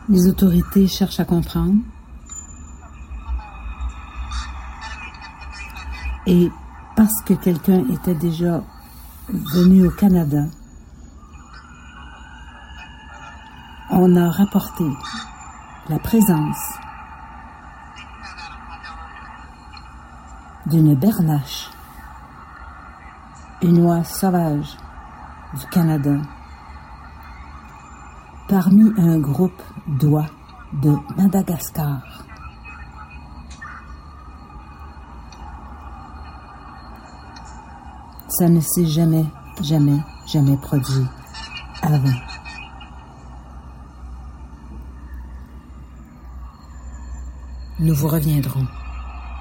Les autorités cherchent à comprendre. Et parce que quelqu'un était déjà venu au Canada, on a rapporté la présence d'une bernache, une oie sauvage du Canada, parmi un groupe d'oies de Madagascar. Ça ne s'est jamais produit avant. Nous vous reviendrons.